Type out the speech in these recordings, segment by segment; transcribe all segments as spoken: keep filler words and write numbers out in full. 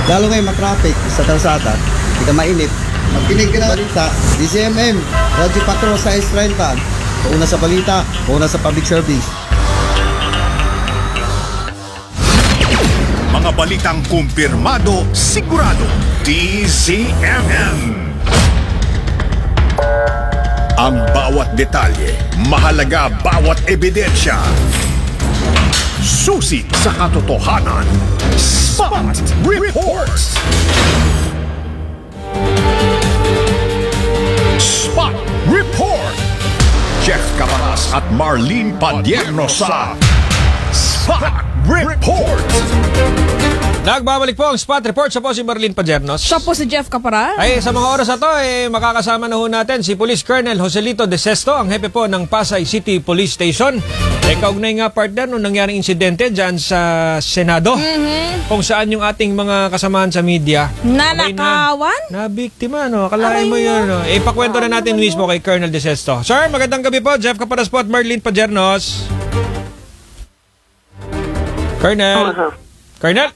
Lalo ngayon matraffic sa kalsada, hindi ka mainip. Magkinig ka na balita, D C M M, Radyo Patrol sa S thirty, pauna sa balita, pauna sa public service. Mga balitang kumpirmado, sigurado, D C M M. Ang bawat detalye, mahalaga bawat ebidensya. Susi sa katotohanan. Spot Reports. Spot Report. Jeff Caparas at Marlene Padierno sa Spot Report. Nagbabalik po ang Spot Report. Siya po si Marlene Padiernos. Siya po si Jeff Caparas. Ay, sa mga oras na to, eh, makakasama na ho natin si Police Colonel Joselito De Sesto, ang hepe po ng Pasay City Police Station. Eh, kaugnay nga partner nung nangyaring insidente dyan sa Senado, mm-hmm. kung saan yung ating mga kasamahan sa media nanakawan? Na, na biktima, no? Akalain mo yun, no? Eh, pakwento na natin mismo kay Colonel De Sesto. Sir, magandang gabi po. Jeff Caparas po at Marlene Padiernos. Colonel. Uh-huh. Colonel.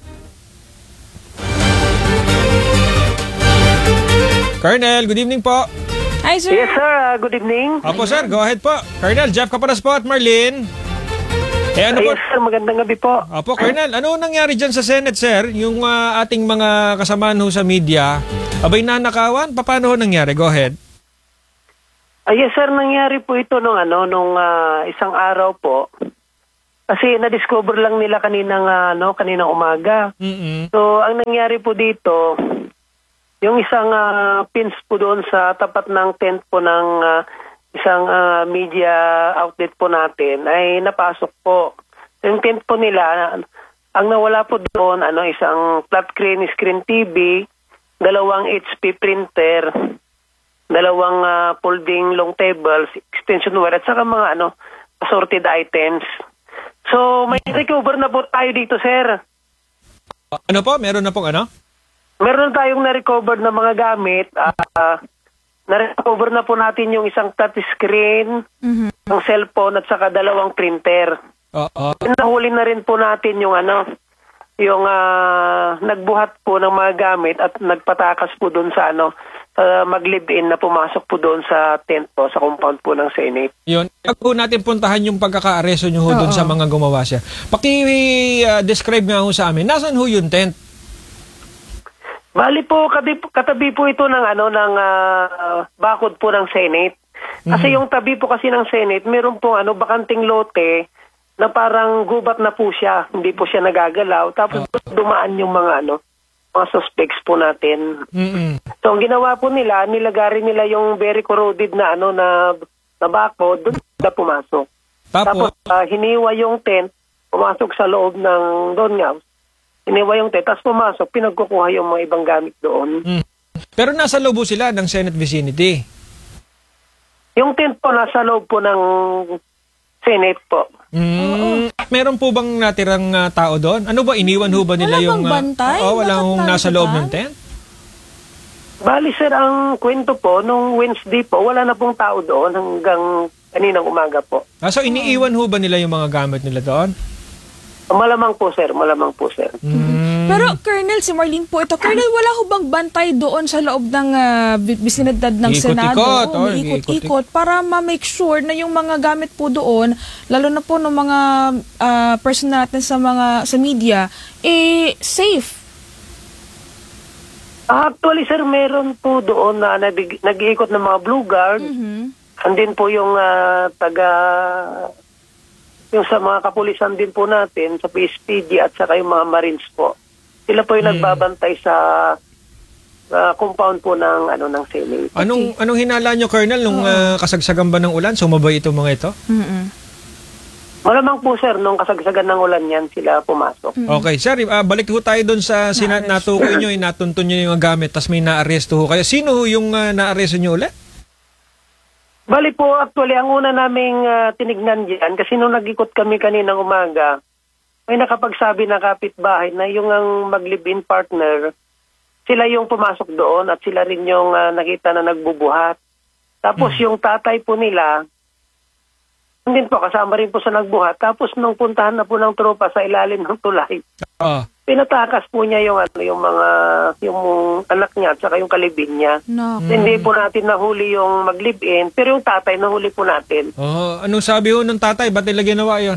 Colonel, good evening po. Hi, sir. Yes, sir. Uh, good evening. Opo, sir. Go ahead po. Colonel, Jeff Caparas po at Marlene. Eh, ano yes, po? sir. Magandang gabi po. Opo, Colonel. Ano nangyari dyan sa Senate, sir? Yung uh, ating mga kasamahan ho sa media, abay nanakawan? Paano ho nangyari? Go ahead. Uh, yes, sir. Nangyari po ito nung, ano, nung uh, isang araw po. Kasi na-discover lang nila kaninang, uh, no, kaninang umaga. Mm-mm. So, ang nangyari po dito, yung isang uh, pins po doon sa tapat ng tent po ng uh, isang uh, media outlet po natin ay napasok po. Yung tent po nila, ang nawala po doon, ano, isang flat screen, screen T V, dalawang H P printer, dalawang uh, folding long tables, extension wire, at saka mga ano, assorted items. So, may recover na po tayo dito, sir. Ano po? Meron na pong ano? Meron tayong na-recover na mga gamit. Uh, na-recover na po natin yung isang touch screen, mm-hmm. ang cellphone at saka dalawang printer. Oo. Nahuli na rin po natin yung ano, yung uh, nagbuhat po ng mga gamit at nagpatakas po doon sa ano, uh, mag-live-in na pumasok po doon sa tent po, sa compound po ng Senate. Yun. Pag natin puntahan yung pagkaka-aresto nyo ho doon sa mga gumawa siya. Paki-describe uh, nga ho sa amin, nasaan ho yung tent? Bali po, katabi, katabi po ito ng ano ng uh, bakod po ng Senate. Kasi mm-hmm. yung tabi po kasi ng Senate, meron po ano bakanting lote na parang gubat na po siya, hindi po siya nagagalaw. Tapos uh-huh. dumaan yung mga ano, mga suspects po natin. Mm-hmm. So ang ginawa po nila, nilagari nila yung very corroded na ano na, na bakod, doon na pumasok. Tapos, Tapos uh, hiniwa yung tent, pumasok sa loob ng Don House. Iniwa yung tent, tapos pumasok, pinagkukuha yung mga ibang gamit doon. Mm. Pero nasa loob sila ng Senate vicinity? Yung tent po, nasa loob po ng Senate po. Mm. Meron po bang natirang uh, tao doon? Ano ba, iniwan ho ba nila wala yung... Wala bang bantay? Oo, wala hong nasa loob ng tent? Bali sir, ang kwento po, nung Wednesday po, wala na pong tao doon hanggang kaninang umaga po. Ah, so iniiwan ho ba nila yung mga gamit nila doon? Malamang po, sir. Malamang po, sir. Mm. Pero, Colonel, si Marlene po ito. Colonel, wala ho bang bantay doon sa loob ng uh, bisinidad ng Senado? Ikot-ikot. Oh, ikot-ikot. Para ma-make sure na yung mga gamit po doon, lalo na po ng mga uh, person natin sa mga sa media, eh, safe. Actually, sir, meron po doon na nag- nag-iikot ng mga Blue Guard. Mm-hmm. Andin po yung uh, taga... yung sa mga kapulisan din po natin, sa P S P D at saka yung mga Marines po. Sila po yung hmm. nagbabantay sa uh, compound po ng ano ng Senate. Anong anong hinala nyo, Colonel, nung uh, kasagsagan ba ng ulan? Sumabay itong mga ito? Mm-mm. Malamang po, sir, nung kasagsagan ng ulan yan, sila pumasok. Mm-hmm. Okay, sir, uh, balik ho tayo doon sa sina- natukoy nyo, natuntun nyo yung gamit, tas may naaresto ho kayo. Sino ho yung uh, naaresto nyo ulit? Bali po, actually, ang una naming uh, tinignan dyan, kasi nung nag-ikot kami kaninang umaga, may nakapagsabi na kapitbahay na yung ang mag-live-in partner, sila yung pumasok doon at sila rin yung uh, nakita na nagbubuhat. Tapos hmm. yung tatay po nila, hindi po, kasama rin po sa nagbuhat. Tapos nung puntahan na po ng tropa sa ilalim ng tulay, uh. pinatakas po niya yung ano yung mga yung anak niya at saka yung kalibin niya. Naku. Hindi po natin nahuli yung mag-live-in, pero yung tatay nahuli po natin. Oh, anong sabi ho ng tatay? Ba't nila ginawa yun?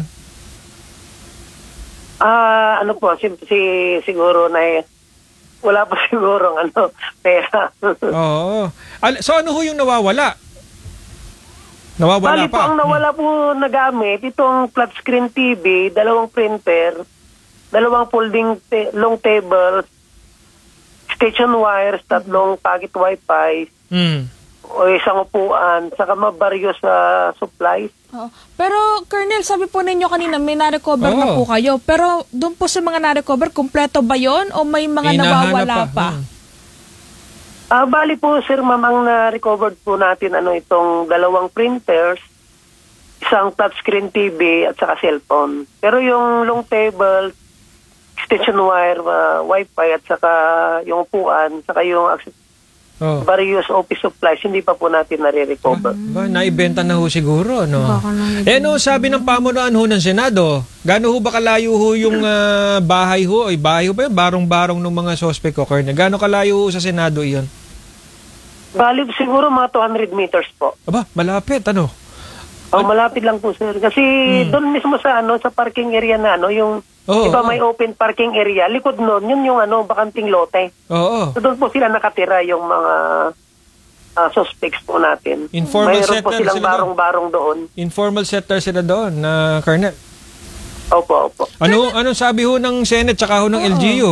Ah, ano po, si, si siguro na eh, wala pa siguro ano, pera. Oo. Al- so ano ho yung nawawala? Nawawala Bali po, pa? ang nawala po na gamit, itong flat screen T V, dalawang printer, dalawang folding ta- long table, station wires, tatlong pocket wifi, Hmm. o isang upuan, saka mabaryo sa supplies. Oo. Pero, Colonel, sabi po ninyo kanina, may na-recover na Oo. po kayo. Pero, doon po sa mga na-recover, kumpleto ba yon o may mga Hinahanap nawawala pa? Hmm. Ah, bali po, sir, mamang na-recovered po natin ano itong dalawang printers, isang touchscreen T V at saka cellphone. Pero yung long table, extension wire, uh, wifi at saka yung upuan, saka yung access- Oh. various office supplies, hindi pa po natin nare-recover. Ba, naibenta na ho siguro, no? Baka na- Eh, no, sabi ng pamunuan ho ng Senado, gaano ho ba kalayo ho yung ah, bahay ho? Ay, bahay ho ba yun? Barong-barong ng mga suspect ko, Colonel. Gaano kalayo ho sa Senado iyon? Bali siguro mga two hundred meters po. Aba, malapit, ano? Oh, malapit lang po, sir. Kasi doon mismo sa ano sa parking area na ano, yung Oo, di ba oo. may open parking area, likod noon, yun yung ano, bakanting lote. Oo. So doon po sila nakatira yung mga ah, suspects po natin. Informal Mayroon po settler silang sila doon. barong-barong doon. Informal settler sila doon, na Colonel. Opo, opo. Ano, anong sabi ho ng Senate tsaka ho ng L G U?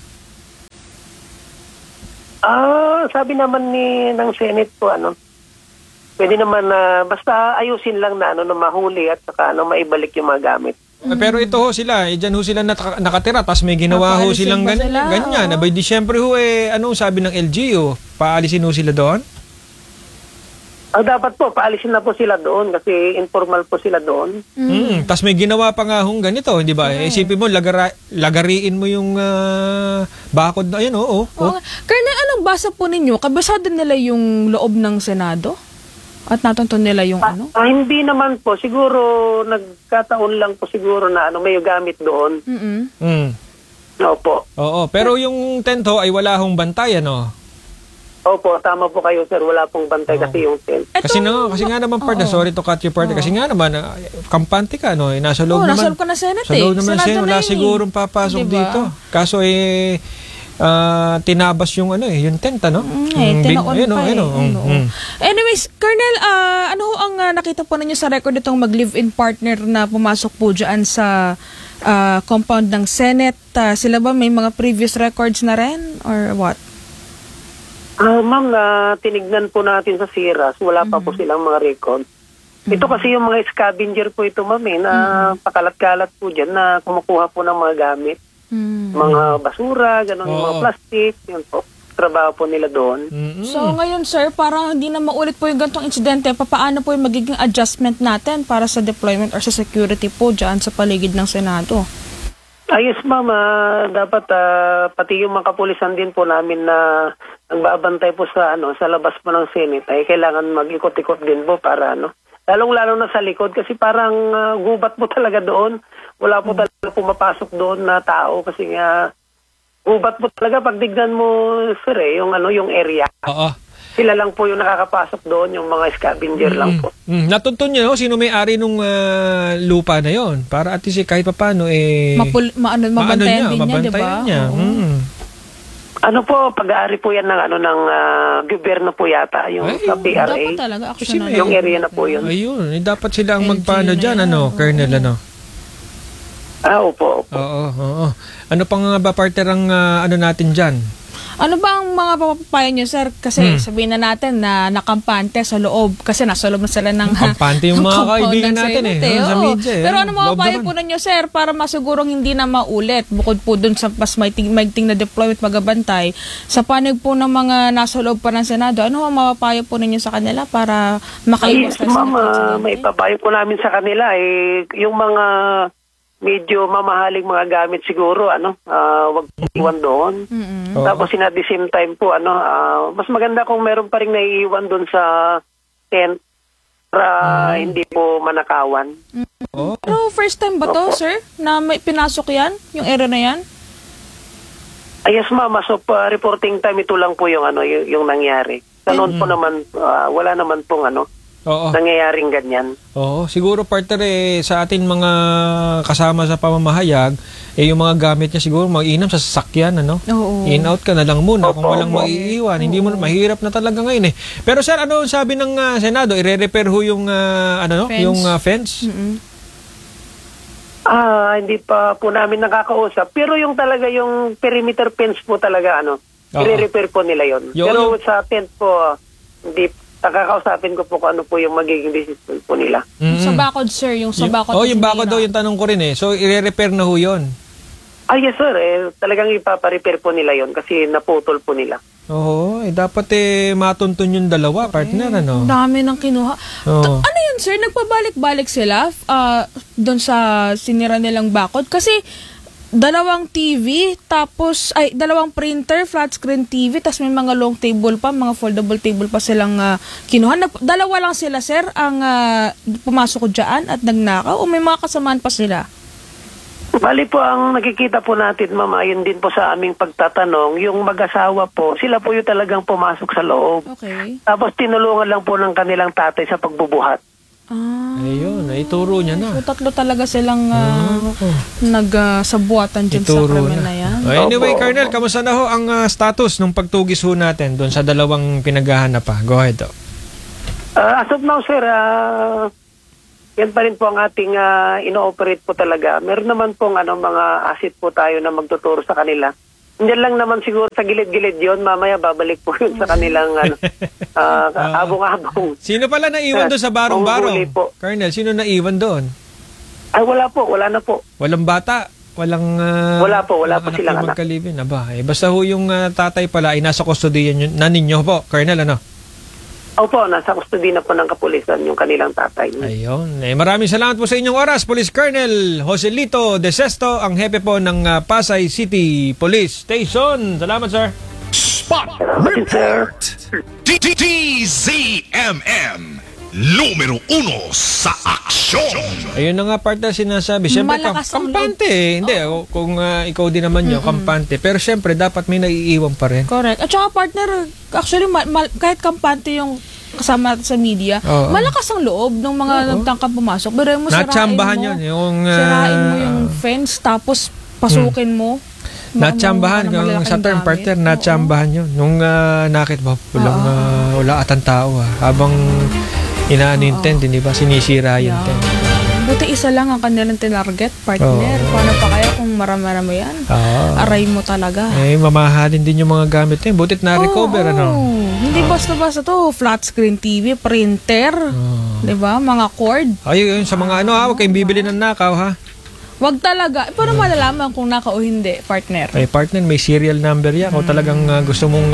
Ah, sabi naman ni ng Senate po ano, pwede naman na basta ayusin lang na ano na mahuli at saka ano maibalik yung mga gamit. Eh, Pero ito ho sila, eh, dyan ho sila naka- nakatira, tapos may ginawa ho Papaalisin silang ba gan- sila? ganyan. Oo. Abay, di syempre ho eh, anong sabi ng L G U? Paalisin ho sila doon? Ang dapat po paalisin na po sila doon kasi informal po sila doon. Mm. Tapos may ginawa pa nga hong ganito, hindi ba? Eh, isipin mo, lagara- lagariin mo yung ah, bakod na, ayun, oo. Oh, Oo nga. Colonel, anong basa po ninyo? Kabisado nila yung loob ng Senado? At natuntun nila yung Ah, ano? ah, hindi naman po siguro nagkataon lang po siguro na ano may gamit doon. Mm-mm. Mm. Opo. Oo, pero yung tent ho ay wala hong bantay, ano? Opo, tama po kayo sir, wala pong bantay kasi yung tent. Kasi no, kasi nga naman partner, sorry to cut you partner, kasi nga naman, ah, kampante ka, no? Eh, nasa loob Oo, naman. nasa loob ka na Senate Sa eh. loob naman Senado siya, na wala yun eh. sigurong papasok Diba? dito. Kaso eh, ah, tinabas yung ano eh, yung tent, ano? Mm, eh, Mm, tinaon bin- ayun, pa oh, eh. ayun, oh, mm, Ano. mm. Anyways, Colonel, ah, ano ho ang ah, nakita po ninyo sa record itong mag-live-in partner na pumasok po dyan sa ah, compound ng Senate? Ah, sila ba may mga previous records na rin? Or what? Ah, ma'am, na tinignan po natin sa Siras, wala pa po silang mga record. Ito kasi yung mga scavenger po ito, ma'am, eh, na pakalat-kalat po dyan na kumukuha po ng mga gamit. Hmm. Mga basura, gano'n, yung mga Oo. plastic, yun po. Trabaho po nila doon. Mm-mm. So ngayon sir, para hindi na maulit po yung gantong insidente, papaano po yung magiging adjustment natin para sa deployment or sa security po dyan sa paligid ng Senado? Ayos, ma'am, ah, dapat ah, pati yung mga kapulisan din po namin na nagbabantay po sa ano sa labas po ng Senate ay kailangan mag-ikot-ikot din po para ano. Lalong-lalo na sa likod kasi parang ah, gubat po talaga doon. Wala po talaga pumapasok doon na tao kasi nga gubat po talaga pag tignan mo sir eh, yung ano yung area. Oo. Sila lang po yung nakakapasok doon, yung mga scavenger lang po. Mm, natuntun niyo, no? Sino may-ari nung ah, lupa na yon para at least eh, kahit papaano eh Mapul- ma- ano, maano mabantayan din niya, di ba? mabantayan niya. Oo. Mm. Ano po, pag-aari po yan ng ano ng ah, gobyerno po yata, yung Ay, sa P R A. Dapat talaga Kasi action na may- Yung area na po yun. Ayun, eh, dapat sila ang L G magpaano na diyan, yan, ano, oo. Colonel, ano. Ah, opo, opo. Oo, oo. Ano pang nga ba partner ang ah, ano natin diyan? Ano ba ang mga papapayo niyo, sir? Kasi Hmm. sabihin na natin na nakampante sa loob. Kasi nasa loob na sila ng Kampante yung mga compound kaibigan ng natin Senate, eh, no, sa oo. media eh. Pero ano Loob mapapayo naman. po ninyo, sir, para masigurong hindi na maulit bukod po dun sa mas maigting, maigting na deployment magabantay sa panig po ng mga nasa loob pa ng Senado? Ano ang mapapayo po ninyo sa kanila para Ay, makaiwas tayo sa ma'am, ah, insidente? may papayo po namin sa kanila eh, yung mga medyo mamahaling mga gamit siguro, ano, ah, wag po iwan doon. Mm-mm. Oo. Tapos in at the same time po, ano, ah, mas maganda kung meron pa rin naiiwan doon sa tent para hindi po manakawan. Oo. Pero first time ba to, sir? Na may pinasok yan? Yung area na yan? Ay, yes, ma'am. As of uh, reporting time, ito lang po yung, ano, yung, yung nangyari. Sa noon po naman, uh, wala naman pong ano, Oo. nangyayaring ganyan. Oo, siguro partner eh, sa atin mga kasama sa pamamahayag, eh yung mga gamit niya siguro mag-inam sa sasakyan, ano? Oo. In-out ka na lang muna kung Opo, walang opo. maiiwan. Hindi mo mahirap na talaga ngayon eh. Pero sir, ano sabi ng ah, Senado? I-re-repair ho yung ah, ano no? Fence. Yung ah, fence? Mm-mm. Ah, hindi pa po namin nakakausap. Pero yung talaga yung perimeter fence po talaga, ano, Oo. i-repair po nila yon. Yung- Pero yung- sa tent po, hindi, nakakausapin ko po kung ano po yung magiging decision po nila. Yung sa bakod, sir. Yung sa bakod. Oh, na yung bakod sinira. daw yung tanong ko rin eh. So i-re-repair na ho yun. Ah, yes sir, eh, talagang ipaparepair po nila yon kasi naputol po nila. Oo, eh dapat eh matuntun yung dalawa, partner, ano? Ang dami ng kinuha. Oo. Ta- ano yun, sir? Nagpabalik-balik sila ah, doon sa sinira nilang bakod? Kasi dalawang T V, tapos, ay, dalawang printer, flat screen T V, tapos may mga long table pa, mga foldable table pa silang ah, kinuha. Nag- dalawa lang sila, sir, ang ah, pumasok dyan at nagnakaw, o may mga kasamaan pa sila? Bali po, ang nakikita po natin, mama, yun din po sa aming pagtatanong, yung mag-asawa po, sila po yung talagang pumasok sa loob. Okay. Tapos tinulungan lang po ng kanilang tatay sa pagbubuhat. Ah. Ayun, naituro niya na. So, tatlo talaga silang uh, nagsabuatan dyan sa Ituro krimen na na. yan. Oh, anyway, Opo, Colonel, opo. kamusta na ho ang ah, status ng pagtugis ho natin doon sa dalawang pinaghahanap pa? Go ahead, oh. Uh, as of now, sir, ah, yan pa rin po ang ating ah, ino-operate po talaga. Meron naman pong ano, mga asset po tayo na magtuturo sa kanila. Diyan lang naman siguro sa gilid-gilid yon, mamaya babalik po yun sa kanilang ano, ah, abong-abong. Sino pala naiwan doon sa barong-barong? Manghuli po. Colonel, sino naiwan doon? Ay, wala po, wala na po. Walang bata? Walang... ah, Wala po, wala walang po silang na anak. magkalibin. Aba, eh, basta ho yung ah, tatay pala ay nasa kustodiyan yun- na ninyo po, Colonel, ano? Opo, nasa custody na po ng kapulisan yung kanilang tatay. Ayun. Eh, maraming salamat po sa inyong oras, Police Colonel Joselito De Sesto, ang hepe po ng ah, Pasay City Police Station. Salamat, sir. Spot Salamat, sir. Report. D Z M M. Numero uno sa aksyon. Ayun na nga partner sinasabi. Siyempre, kam- Malakas ang kampante eh. Hindi, oh, kung ah, ikaw din naman yun, kampante. Pero siyempre, dapat may naiiwan pa rin. Correct. At saka partner, actually, ma- ma- kahit kampante yung kasama natin sa media, Oo. malakas ang loob ng mga nagtangkang pumasok. Pero mo, sirain Natsambahan mo, yun, yung, ah, sirain mo yung fence, tapos pasukin mo. Natsambahan, Mga- mga yung sa malalaking term gamit. partner, Oo. natsambahan yun. Nung uh, nakit ba, walang, ah, wala atang tao ah. Habang inaano yung tent, hindi ba? Sinisira yung tent. Buti isa lang ang kanilang tinarget, partner. Oo. Paano pa kaya kung marami-rami yan? Ah. Aray mo talaga. Eh, mamahalin din yung mga gamit niya. Butit na-recover, Oo, ano? Hindi basta-basta to. Flat screen T V, printer, di ba? Mga cord. Ayun, yun, sa mga ano ha, huwag kayong bibili ng nakaw ha. Wag talaga. Pero malalaman kung naka o hindi, partner. Ay, partner, may serial number yan. Kung talagang ah, gusto mong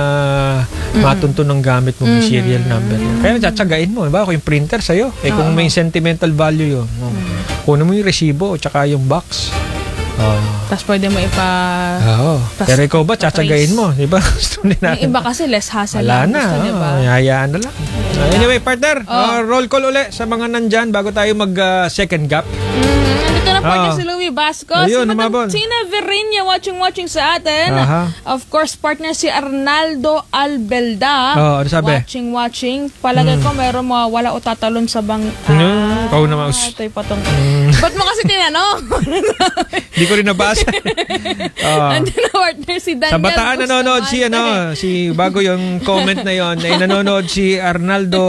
uh, matuntun ng gamit mo, may serial number yan. Kaya tsatsagain mo. Diba? Kung yung printer sa'yo. Eh, kung may sentimental value yun. Oh. Kunin mo yung resibo at saka yung box. Oh. Tapos pwede mo ipa... Oo. Pas- Pero ikaw ba, patrace. tsatsagain mo? Diba? Gusto din Yung natin. iba kasi less hassle Wala lang. na. Gusto niya ba? Oh, hayaan na lang. Uh, anyway, partner, uh, roll call uli sa mga nandyan bago tayo mag-second gap. Mm, nandito na partner Ah. si Louie Bascos. Ayun, si Madam humabol. Tina Verinia watching-watching sa atin. Aha. Of course, partner si Arnaldo Albelda. Oh, ano sabi? Watching-watching. Palagay ko meron mga wala o tatalon sa bang... Hmm, ikaw naman. Ito'y patong. Ba't mo kasi tinanong? Hindi ko rin nabasa. Ah. Nandito na partner si Daniel. Sa Bataan nanonood si ano, si bago yung comment na yon, ay nanonood si Arnaldo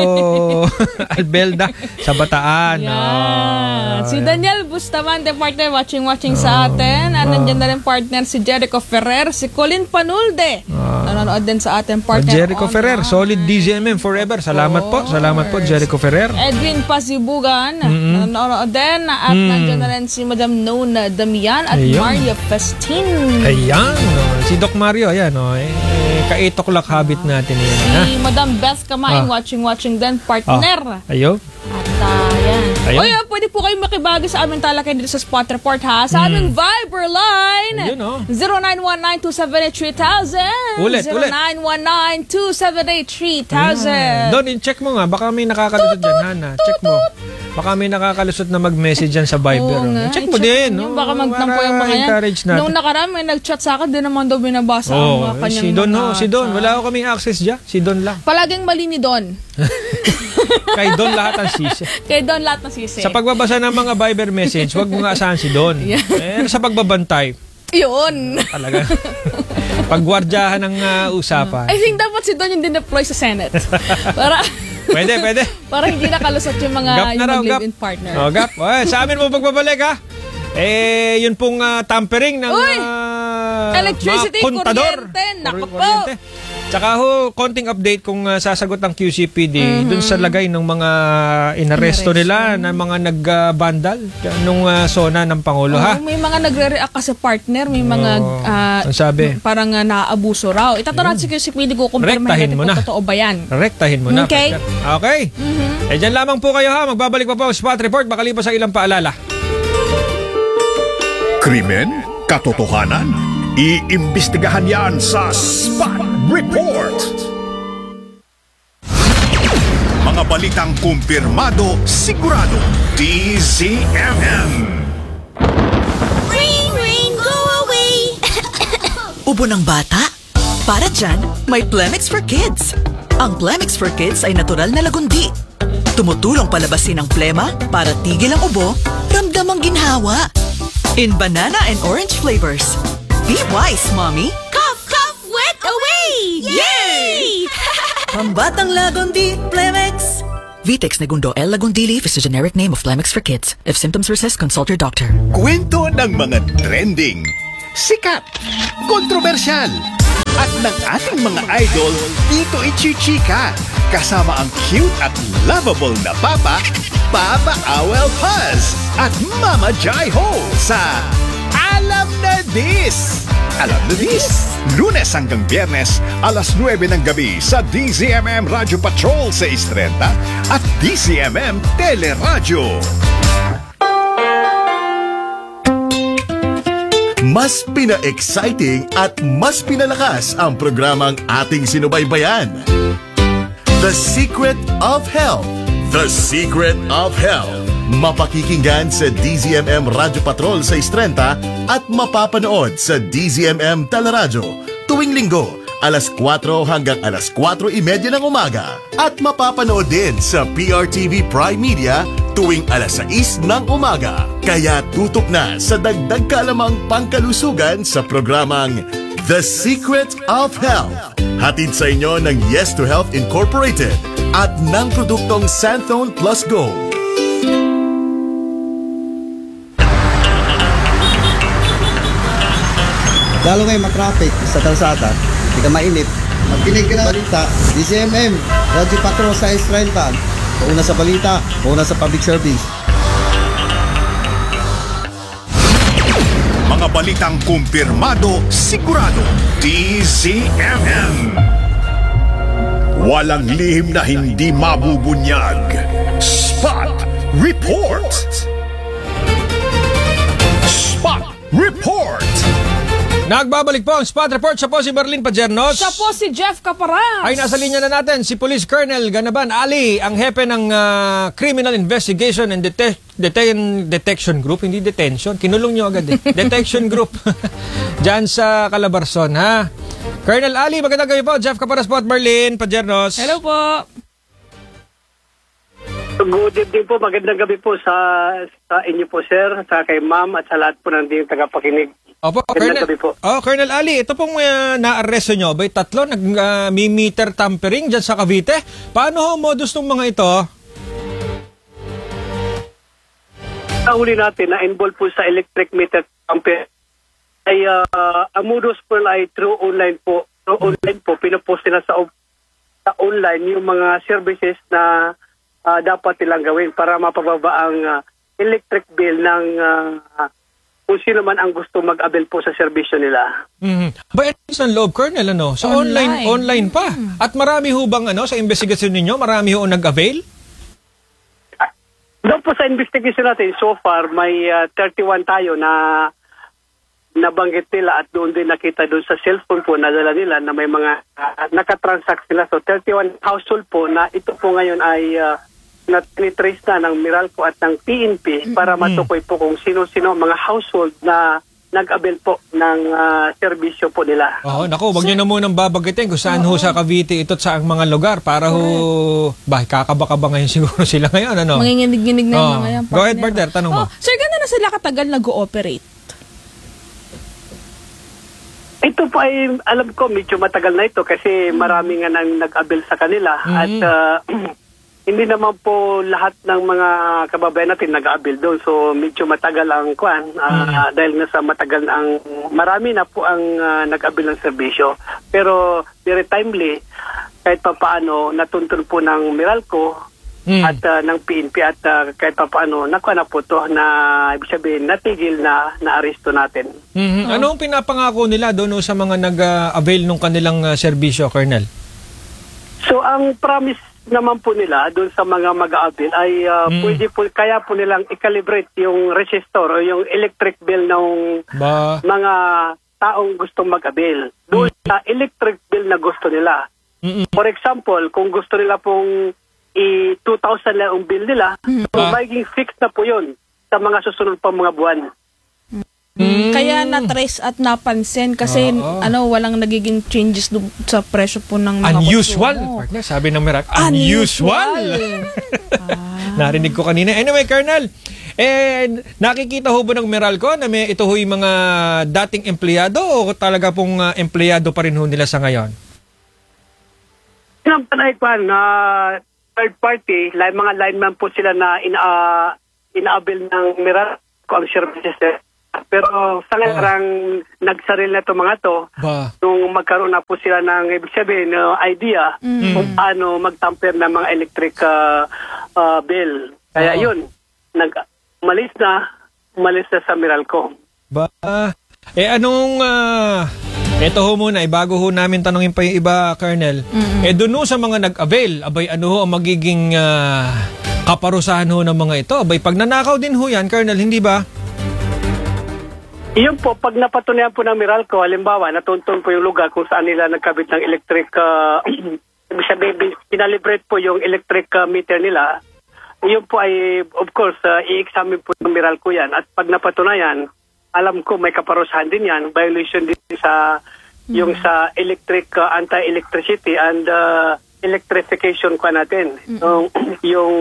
Albelda sa Bataan. Yeah. Oh, Si ayan. Daniel Bustamante, partner, watching-watching sa atin. At nandiyan na rin partner si Jericho Ferrer, si Colin Panulde. Nanonood din sa atin, Ah, partner. Jericho Ferrer, online. solid D Z M M forever. Salamat po, salamat po Jericho Ferrer. Edwin Pasibugan, nanonood din. At nandiyan na rin si Madam Nona Damian at Ayun. Maria Festin. Ayan, oh, si Doc Mario, ayan, oh, eh, eh, ka-eight o'clock habit natin yan, ha? Si Madam Beth Kamain, Ah. watching-watching din, partner. Ayo. At uh, yan. Ayun. O yan, pwede po kayong makibagi sa aming talakay dito sa Spot Report ha. Sa aming Viber line, Ayun, oh. zero nine one nine two seven eight three thousand. Ulit, zero nine one nine two seven eight three thousand. Doon, in-check mo nga. Baka may nakakalusot dyan, Hana. Check mo. Baka may nakakalusot na mag-message dyan sa Viber. Oo nga, Check mo i-check din. mo yun. oh, Baka magtampo yung mga yan. encourage natin. Nung nakaraan, may nag-chat sa akin, di naman daw binabasa ang Oh, mga kanyang si Don, mga ho, si Don. chat. Wala ako kaming access dyan. Si Don lang. Palaging mali ni Don. Kay Don lahat ang sisi. Kay Don lahat na sisi. Sa pagbabasa ng mga Viber message, huwag mo nga asahan si Don. Eh, sa pagbabantay, Yun. talaga. Pagwardyahan ng uh, usapan. I think dapat si Don yung din-deploy sa Senate. Para... Pwede, pwede. Para hindi nakalusot yung mga Gap na yung raw, gap. live-in partner. Oh, gap. Oh, eh, sa amin mo pagbabalik, ha? Eh, yun pong uh, tampering ng Uy! uh, Electricity, mga kontador. kuryente. Naku po. Kuryente. Tsaka ho, konting update kung uh, sasagot ang Q C P D Mm-hmm. dun sa lagay ng mga inaresto nila na mga nag-bandal uh, nung uh, zona ng Pangulo, ha? Oh, may mga nagre-react kasi partner, may mga Oo. ah, Ang sabi? parang uh, naaabuso raw. Itatanong si Q C P D ko kung Rektahin mo kung na. totoo ba yan. Rektahin mo na. Okay. partner. Okay. Eh, dyan lamang po kayo, ha? Magbabalik pa po ang Spot Report makalipas sa ilang paalala. Krimen, katotohanan, iimbestigahan yan sa Spot Report. Mga balitang kumpirmado, sigurado, D Z M M. Ring, ring, go away! Ubo ng bata? Para dyan, may Plemix for Kids. Ang Plemix for Kids ay natural na lagundi. Tumutulong palabasin ang plema para tigil ang ubo, ramdam ang ginhawa. In banana and orange flavors. Be wise, Mommy! Cough, cough, wet away! Yay! Pambatang lagundi, Plemix! Vitex Negundo L. Lagundi Leaf is a generic name of Plemix for Kids. If symptoms persist, consult your doctor. Kwento ng mga trending, sikat, kontrobersyal, at ng ating mga idol dito ichichika. Kasama ang cute at lovable na Papa, Papa Awel Paz, at Mama Jai Ho sa Alam na Dis! Alam na Dis! Lunes hanggang Biyernes, alas nuwebe ng gabi sa D Z M M Radio Patrol sa Istrenta at D Z M M Teleradyo. Mas pina-exciting at mas pinalakas ang programang ating sinubaybayan. The Secret of Health. The Secret of Health. Mapakikinggan sa D Z M M Radio Patrol sa Istrenta at mapapanood sa D Z M M Teleradyo tuwing linggo, alas kwatro hanggang alas kwatro imedya ng umaga. At mapapanood din sa P R T V Prime Media tuwing alas sais ng umaga. Kaya tutok na sa dagdag kalamang pangkalusugan sa programang The Secret of Health. Hatid sa inyo ng Yes to Health Incorporated at ng produktong Santhone Plus Gold. Lalo ngayon matraffic sa kalsada, hindi ka mainit. Magkinig ka ng balita, D Z M M, Radio Patrol sa Estrenta. Pauna sa balita, pauna sa public service. Mga balitang kumpirmado, sigurado, D Z M M. Walang lihim na hindi mabubunyag. Spot Report. Spot Report. Nagbabalik po ang Spot Report. Siya po si Berlin Pajernos. Siya po si Jeff Caparas. Ay, nasa linya na natin si Police Colonel Ganaban Ali, ang hepe ng uh, Criminal Investigation and Dete- Dete- Detection Group. Hindi detention, kinulong nyo agad eh. Detection Group. Diyan sa Calabarzon, ha? Colonel Ali, magandang gabi po. Jeff Caparas po at Berlin Pajernos. Hello po. Good evening po, magandang gabi po sa sa inyo po sir, sa kay ma'am at sa lahat po ng ding tagapakinig. Opo, Colonel, Magandang gabi po. oh, Colonel Ali, ito pong uh, na-arresto nyo ba? Tatlo, nag-meter tampering dyan sa Cavite. Paano ho modus ng mga ito? Nahuli natin na involved po sa electric meter tampering ay uh, ang modus po ay through online po. Through online po, pinapost nila sa, sa online yung mga services na uh, dapat nilang gawin para mapababa ang uh, electric bill ng uh, kung sino man ang gusto mag-avail po sa serbisyo nila. Mm-hmm. Ba, at least ang loob, Colonel, ano? Sa online, online, Online. pa. At marami ho bang, ano, sa investigasyon ninyo, marami ho nag-avail? Doon po sa investigation natin, so far, may uh, thirty-one tayo na nabanggit nila at doon din nakita doon sa cellphone po na dala nila na may mga uh, nakatransact sila. So thirty-one household po na ito po ngayon ay uh, na-trace na ng Meralco at ng P N P para matukoy po kung sino-sino mga household na nag-avail po ng uh, serbisyo po nila. Oo, naku, wag niyo na munang babagitin kung saan ho sa Cavite ito sa ang mga lugar para ho, bah, kakaba-kaba ngayon siguro sila ngayon, ano? Manginginig-ginig na yung Oo. mga yan. Go ahead, partner, tanong mo. Oh, sir, gano'n na sila katagal nag-ooperate? Ito po ay, alam ko, medyo matagal na ito kasi marami nga nang nag-avail sa kanila. Mm. At uh, hindi naman po lahat ng mga kababayan natin nag-avail doon. So, medyo matagal ang kwan. Uh, Mm. Dahil nga sa matagal na ang, marami na po ang uh, nag-avail ng serbisyo. Pero, very timely, kahit pa paano, natuntun po ng Meralco Mm. at uh, ng P N P at uh, kahit pa paano, nakuha na po to na, ibig sabihin, natigil na, na-aresto natin. Mhm. Ano ang pinapangako nila doon ho sa mga nag-avail ng kanilang uh, serbisyo, Colonel? So, ang promise naman po nila doon sa mga mag-a-avail ay uh, Mm. pwede po, kaya po nilang i-calibrate yung resistor o yung electric bill ng Ba? mga taong gustong mag-avail. Doon sa electric bill na gusto nila. Mm-mm. For example, kung gusto nila pong i two thousand lang ang bill nila, so Ah. magiging fixed na po yun sa mga susunod pang mga buwan. Mm. Kaya na-trace at napansin kasi Oo. ano walang nagiging changes dun sa presyo po ng mga Unusual. konsumo. Partner, sabi ng Merak, unusual. Narinig ko kanina. Anyway, Colonel, eh, nakikita ho ba ng Meralco na may ito ho yung mga dating empleyado o talaga pong uh, empleyado pa rin ho nila sa ngayon? Yung panay pa na third party, like, mga lineman po sila na ina, uh, ina-avail ng Meralco ang services. Pero sa ngayon, nagsaril na ito mga to, Ba? nung magkaroon na po sila ng ibig sabihin, uh, idea kung paano magtamper ng mga electric uh, uh, bill. Kaya Oo. yun, nag umalis na, umalis na sa Meralco. Ba? Eh anong... Uh, ito ho muna, eh, bago ho namin tanongin pa yung iba, Colonel. Eh doon ho sa mga nag-avail, abay ano ho ang magiging uh, kaparusahan ho ng mga ito? Abay pag nanakaw din ho yan, Colonel, hindi ba? Iyon po, pag napatunayan po ng Meralco, halimbawa, natuntun po yung lugar kung saan nila nagkabit ng electric, uh, ibig sabihin, pinalibrate po yung electric uh, meter nila. Iyon po ay, of course, uh, i-examine po ng Meralco yan. At pag napatunayan, alam ko may kaparusahan din yan, violation din sa, yung sa electric, uh, anti-electricity and uh, electrification ko natin. Yung, yung,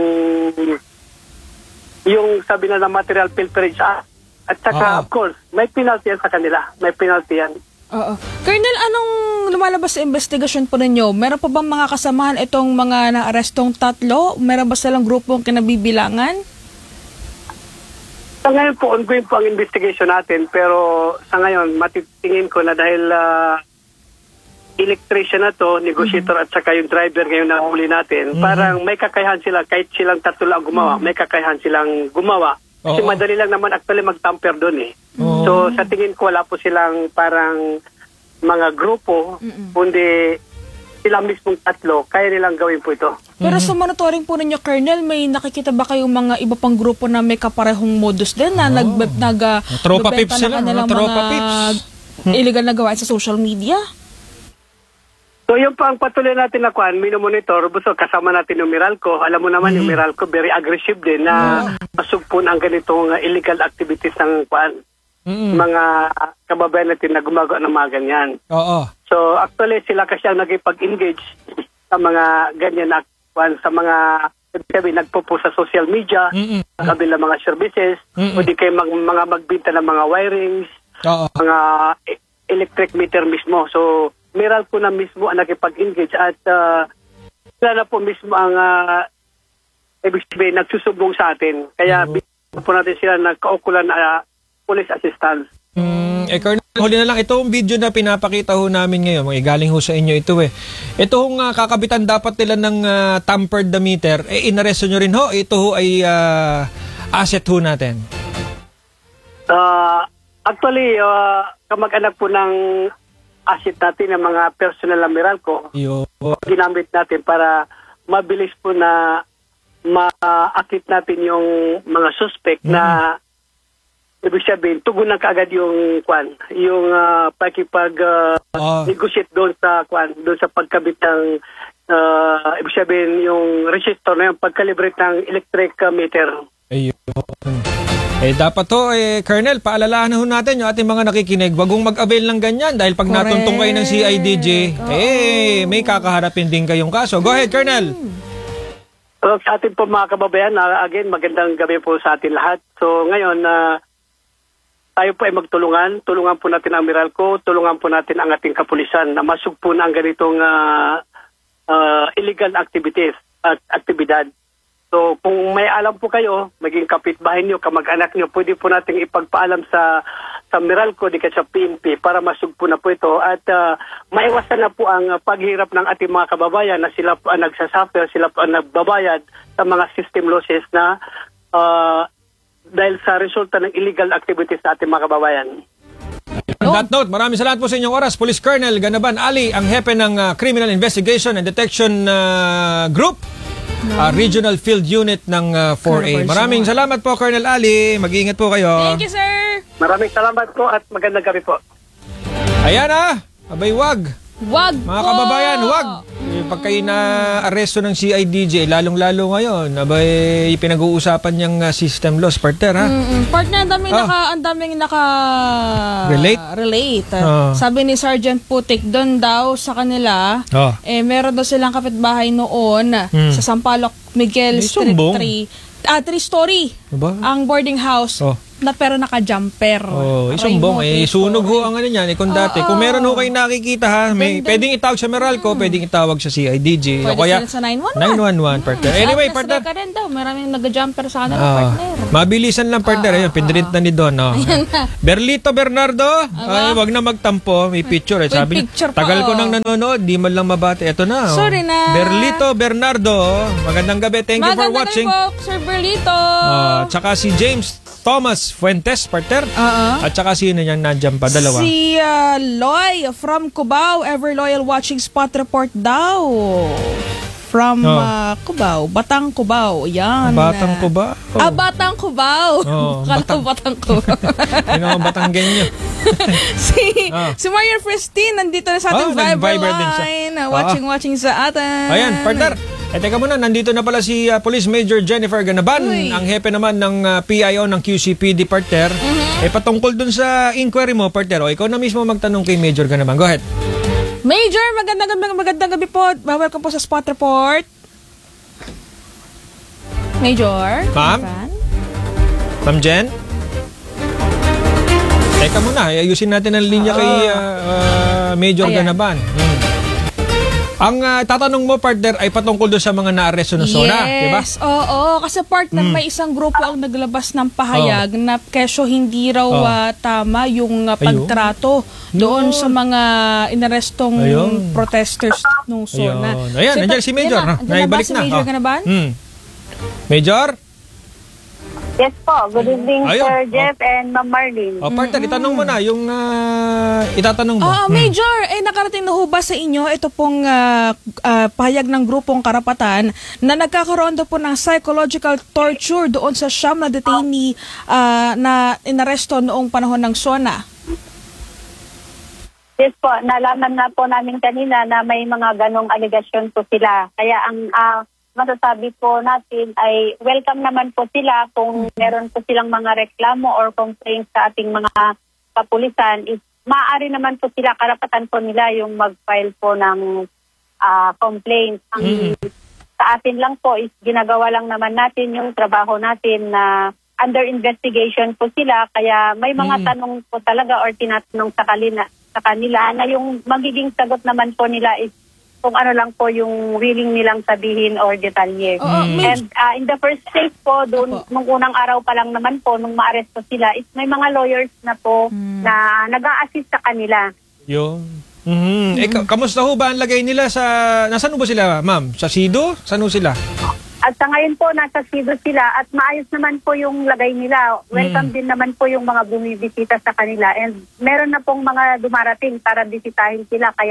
yung sabi na na material pilferage act. At saka, Ah. of course, may penalty yan sa kanila. May penalty yan. Oo. Colonel, anong lumalabas sa investigasyon po ninyo? Meron pa bang mga kasamahan itong mga naarestong tatlo? Meron ba silang grupong kinabibilangan? Sa ngayon po, ongoing po ang investigation natin. Pero sa ngayon, matitingin ko na dahil uh, electrician na to, negotiator at saka yung driver ngayon na huli natin, parang may kakayahan sila, kahit silang tatlo lang gumawa, may kakayahan silang gumawa. Kasi Oo. madali lang naman actually mag-tamper doon eh. Oo. So sa tingin ko wala po silang parang mga grupo, kundi sila mismong tatlo, kaya nilang gawin po ito. Pero sa monitoring po ninyo, Colonel, may nakikita ba kayong mga iba pang grupo na may kaparehong modus din na nag, nag, uh, Tropa nagbenta pips ng sila, kanilang mga tropa mga pips. illegal na gawain sa social media? So yun po ang patuloy natin na kuan, minomonitor, buso kasama natin yung Meralco. Alam mo naman yung Meralco very aggressive din na masugpon ang ganitong uh, illegal activities ng kuan. Mm-mm. Mga kababayan natin na gumagawa ng mga ganyan. Oo. So actually sila kasi ang nagipag-engage sa mga ganyan na kuan, sa mga sabi nagpo sa social media, Mm-mm. kabila mga services, Mm-mm. o di kayo mag, mga magbinta ng mga wirings, Oo. mga e- electric meter mismo. So Meralco na mismo ang nakipag-engage at uh, sila na po mismo ang uh, ibig sabihin, nagsusubong sa atin. Kaya bigyan po natin sila ng kaukulan na uh, police assistance. Mm, eh, Colonel, huli na lang, itong video na pinapakita ho namin ngayon, mga galing ho sa inyo ito eh. Ito hong uh, kakabitan dapat nila ng uh, tampered the meter, eh inaresto nyo rin ho, ito ho ay uh, asset ho natin. Uh, actually, uh, kamag-anak po ng asset natin ng mga personal na Meralco, Yo. ginamit natin para mabilis po na ma-akit natin yung mga suspect na ibig sabihin, tugunan kaagad yung kwan, yung uh, pakipag uh, Ah. negotiate doon sa kwan, doon sa pagkabit ng uh, ibig sabihin yung resistor na yung pagkalibrate ng electric uh, meter. Ayun. Eh, dapat to, eh, Colonel, paalalahan ho natin yung ating mga nakikinig. Wag mong mag-avail ng ganyan dahil pag Correct. natuntong kayo ng C I D J, eh, may kakaharapin din kayong kaso. Go ahead, Colonel. So, sa ating po mga kababayan, uh, again, magandang gabi po sa atin lahat. So ngayon, uh, tayo po ay magtulungan. Tulungan po natin ang Meralco, tulungan po natin ang ating kapulisan na masugpo na ang ganitong uh, uh, illegal activities at aktibidad. So kung may alam po kayo, maging kapitbahay niyo, kamag-anak niyo, pwede po nating ipagpaalam sa sa Meralco, di ka sa P N P para masugpo na po ito at uh, maiwasan na po ang uh, paghirap ng ating mga kababayan na sila po ang nagsasuffer, sila po ang nagbabayad sa mga system losses na uh, dahil sa resulta ng illegal activities sa ating mga kababayan. On that note, maraming salamat po sa inyong oras. Police Colonel Ganaban Ali, ang hepe ng uh, Criminal Investigation and Detection uh, Group, uh, Regional Field Unit ng uh, four A. Maraming salamat po, Colonel Ali. Mag-iingat po kayo. Thank you, sir. Maraming salamat po at magandang gabi po. Ayan ah, abay wag. Wag Mga po. kababayan, wag. Eh, pag kayo na-aresto ng C I D J, lalong-lalo ngayon, abay pinag-uusapan niyang uh, system loss, partner, ha? Mm-mm. Partner, ang daming Ah. naka, ang daming naka Relate? relate. Ah. Sabi ni Sergeant Putik, doon daw sa kanila, Ah. eh meron daw silang kapitbahay noon Hmm. sa Sampaloc Miguel May Street sumbong. three. Ah, three story. Diba? Ang boarding house Oh. na pero naka-jumper. Oh, Aray isumbong. mo, Eh, three sunog ho story. ang ano niyan. Eh, kung dati. Oo. Kung meron ho kayo nakikita, ha, may, Then- then- pwedeng itawag sa Meralco, pwedeng itawag sa C I D J. Pwede o kaya, sila sa nine one one. nine one one, partner. Anyway, At partner. nasreka rin daw. Maraming nag-jumper sa kanila, Ah, partner. mabilisan lang, partner. Ayun, pinrint na ni Don. Oh. Berlito Bernardo, ay, wag na magtampo. May picture. Eh. May Sabi niya, picture pa, tagal ko oh. nang nanonood, di man lang mabati. Ito na. Oh. Sorry na. Berlito Bernardo. oh. Magandang gabi. Thank you for Magandang watching. gabi po, Sir Berlito. Ah, tsaka si James Thomas Fuentes, partner. Oo. At saka sino yan nandyan pa? Dalawa. Si uh, Loy from Cubao, ever loyal watching spot report daw. From Oh. uh, Cubao, Batang Cubao. Yan. Batang ko ba? Ah, Batang Cubao. Oh, Kala Batang- ko Batang Cubao. Yun ang Batanggenyo. si, Ah. si Marian Christine, nandito na sa Oh, ating Viber nag-Viber din siya. line. Ah. Watching, watching sa atin. Ayan, partner. Eh, teka muna, nandito na pala si uh, Police Major Jennifer Ganaban, Uy. ang hepe naman ng uh, P I O ng Q C P D, partner. Mm-hmm. Eh, patungkol dun sa inquiry mo, partner, o ikaw na mismo magtanong kay Major Ganaban. Go ahead. Major, magandang gabi, magandang gabi po. Welcome po sa spot report. Major? Ma'am? Fan? Ma'am Jen? Teka muna, eh, ayusin natin ang linya kay uh, uh, Major Ayan. Ganaban. Hmm. Ang uh, tatanong mo, partner, ay patungkol doon sa mga na-arresto ng zona, di ba? Yes, oo. Kasi partner, Mm. may isang grupo ang naglabas ng pahayag na kesyo hindi raw Oh. ah, tama yung ah, Ayun. pagtrato doon Yun. sa mga inarestong Ayun. protesters nung zona. Ayun. Ayan, nandiyan si Major. Yan na, no? andyan na ba Naibalik si na. Major Oh. Ganaban? Hmm. Major? Yes po. Good evening, Ayun. Sir Oh. Jeff and Ma'am Marlene. O, partner, itanong mo na yung uh, itatanong mo. Oo, Hmm. Major, eh nakarating na ho ba sa inyo ito pong ah, ah, pahayag ng grupong karapatan na nagkakaroon daw po ng psychological torture doon sa siyam na detainee ah, na inaresto noong panahon ng SONA? Yes po. Nalaman na po namin kanina na may mga ganong allegation po sila. Kaya ang ah, masasabi po natin ay welcome naman po sila kung meron po silang mga reklamo or complaints sa ating mga kapulisan. Is maaari naman po sila, karapatan po nila yung mag-file po ng ah, complaint. Ang sa atin lang po is ginagawa lang naman natin yung trabaho natin na under investigation po sila. Kaya may mga Mm. tanong po talaga or tinatanong sa kanila, sa kanila na yung magiging sagot naman po nila is kung ano lang po yung willing nilang sabihin or detalye. Oo, Major. And uh, in the first place po, doon, Opo. nung unang araw pa lang naman po, nung ma-arresto sila, is may mga lawyers na po na nag-a-assist sa kanila. Yun. Mhm. Eh, ka- kamusta ho ba ang lagay nila sa... Nasaan ho ba sila, ma'am? Sa Sido? Saan ho sila? At sa ngayon po, nasa Sido sila at maayos naman po yung lagay nila. Welcome din naman po yung mga bumibisita sa kanila. And meron na pong mga dumarating para bisitahin sila. Kaya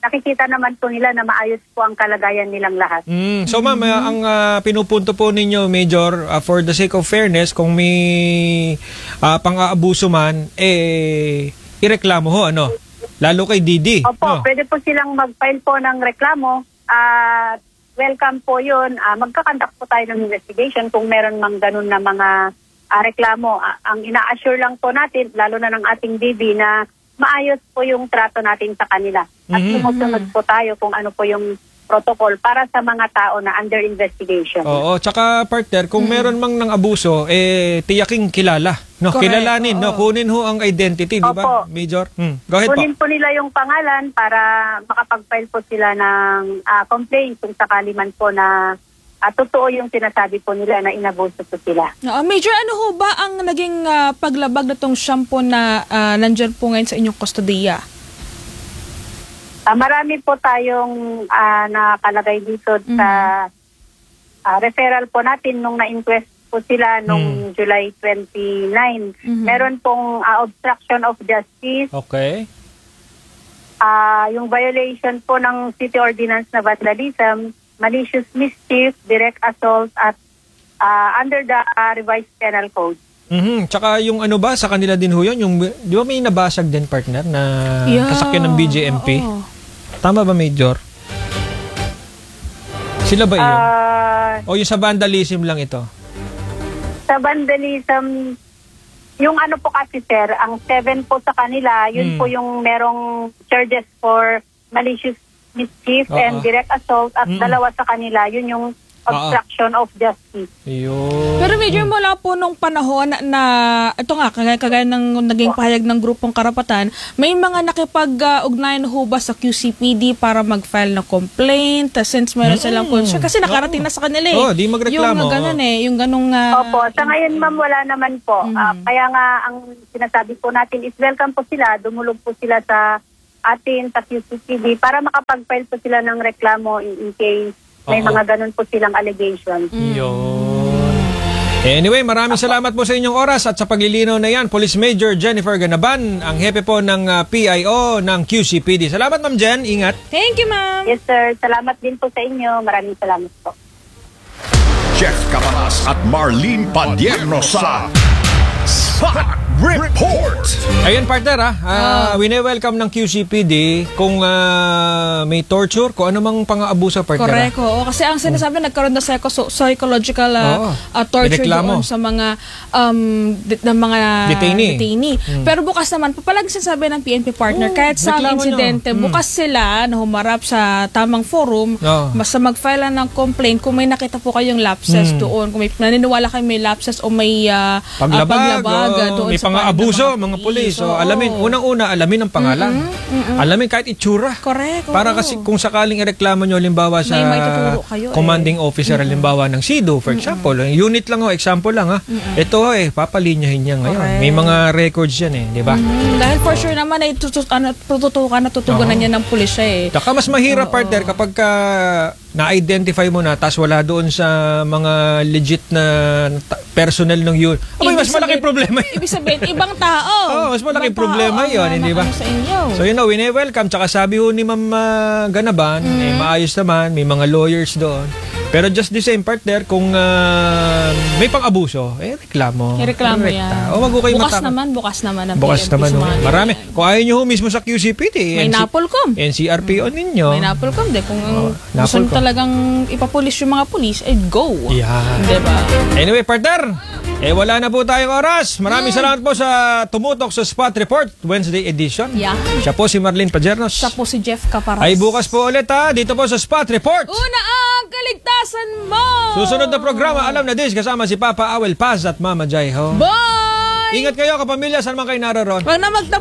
nakikita naman po nila na maayos po ang kalagayan nilang lahat. Mm. So ma'am, uh, ang uh, pinupunto po ninyo, Major, uh, for the sake of fairness, kung may uh, pang-aabuso man, eh, ireklamo ho, ano? Lalo kay Didi. Opo, no? pwede po silang mag-file po ng reklamo at welcome po yun. Uh, magkakandak po tayo ng investigation kung meron mang ganun na mga uh, reklamo. Uh, ang ina-assure lang po natin, lalo na ng ating D B, na maayos po yung trato natin sa kanila. At Mhm. sumusunod po tayo kung ano po yung protocol para sa mga tao na under investigation. Oo, tsaka partner, kung meron mang ng abuso, eh, tiyaking kilala. No? Correct, Kilalanin, no? oo. Kunin ho ang identity, di ba, Opo. Major? Hmm. Go ahead po. Kunin po nila yung pangalan para makapag-file po sila ng ah, complaint kung sakali man po na ah, totoo yung sinasabi po nila na inabuso po sila. Uh, Major, ano ho ba ang naging ah, paglabag na tong shampoo na uh, nandyan po ngayon sa inyong kustodiya? Ah, marami po tayong ah, nakalagay dito sa ah, referral po natin nung na-inquest po sila nung July twenty-nine. Mhm. Meron pong ah, obstruction of justice, Okay. ah, yung violation po ng City Ordinance na vandalism, malicious mischief, direct assault at ah, under the ah, revised penal code. Mhm. Tsaka yung ano ba, sa kanila din ho yun, yung, di ba may nabasag din, partner, na kasakyan ng B J M P? oo. Tama ba, Major? Sila ba yun? Ah, o yung sa vandalism lang ito? sa vandalism, yung ano po kasi sir, ang seven po sa kanila, yun Hmm. po yung merong charges for malicious mischief Oo. and direct assault at Mm-mm. dalawa sa kanila, yun yung obstruction of justice. Ayun. Pero Major, mula po nung panahon na, na ito nga, kagaya, kagaya ng naging pahayag ng grupong karapatan, may mga nakipag-ugnayan ho ba sa Q C P D para mag-file ng complaint? Uh, since meron silang concern, kasi nakarating na sa kanila eh. Oh, di magreklamo. Yung ganun eh, yung ganung... ah, Opo, sa ngayon ma'am, wala naman po. Ah, kaya nga, ang sinasabi po natin is welcome po sila, dumulog po sila sa atin, sa Q C P D, para makapag-file po sila ng reklamo in, in case may Oo. mga ganun po silang allegations. Yun. Anyway, maraming salamat po sa inyong oras at sa paglilinaw na yan. Police Major Jennifer Ganaban, ang hepe po ng uh, P I O ng Q C P D. Salamat, Ma'am Jen. Ingat. Thank you, ma'am. Yes sir, salamat din po sa inyo. Maraming salamat po. Jeff Cabanas at Marlene Padierno sa Spot Report. Ayun, partner, ha? Uh, wini-welcome ng Q C P D kung uh, may torture, kung ano mang pang-aabuso, partner. Correct, oo. Kasi ang sinasabi, nagkaroon na psycho psychological uh, Oo. uh, torture Ireklamo. doon sa mga um, di- ng mga Detainee. detainee. Pero bukas naman, papalag sinasabi ng P N P partner, Oo, kahit sa reklamo insidente, nyo. Mm. bukas sila na humarap sa tamang forum, Oo. basta mag-file lang ng complaint kung may nakita po kayong lapses Mm. doon, kung may naniniwala kayo may lapses o may uh, uh, Paglabag, paglabag uh, oh, doon may sa pang-aabuso, pangalan ng mga pulis. So, Oo. alamin, unang-una, alamin ang pangalan. Alamin kahit itsura. Correct, Para oo. kasi kung sakaling ireklamo nyo, limbawa sa May maituturo kayo, eh. commanding officer, limbawa ng S I D O, for example. Unit lang, oh, example lang, ha. Ito, eh, papalinyahin niya ngayon. Correct. May mga records yan, eh, di ba? Mm, dahil for sure naman ay tutut ano, tututukan na tutugunan niya ng pulisya eh. Saka mas mahirap, partner, kapag ka na-identify mo na tapos wala doon sa mga legit na ta- personnel ng yun. Abay, mas Ibig malaking sabihin- problema yun. Ibig sabihin, ibang tao. Oo, mas malaking Ibang problema tao ang yun, hindi ba? nakano sa inyo. So yun na, wini-welcome. Tsaka sabi ho ni Ma'am uh, Ganaban, Mm-hmm. eh, maayos naman, may mga lawyers doon. Pero just the same, partner, kung uh, may pang-abuso, eh, reklamo. Ireklamo Direkta. yan. O, wag ho kayo bukas matakot. naman, bukas naman ang Bukas P N P naman. sa ho. mga Marami. ganyan. Kung ayaw nyo ho mismo sa Q C P D, May N C Napolcom. N C R P O ninyo. May Napolcom de. Kung Oo, gusto Napolcom. talagang ipapulis yung mga pulis, eh go. Yan. Diba? Anyway, partner, eh wala na po tayong oras. Maraming salamat po sa tumutok sa Spot Report Wednesday edition. Yan. Siya po si Marlene Padiernos. Siya po si Jeff Caparas. Ay bukas po ulit, ha, dito po sa Spot Report. Una ang kaligtasan mo! Susunod na programa, alam na dis, kasama si Papa Awel Paz at Mama Jai Ho. Bye! Ingat kayo kapamilya, saan man kayo naroon. Huwag na magtapos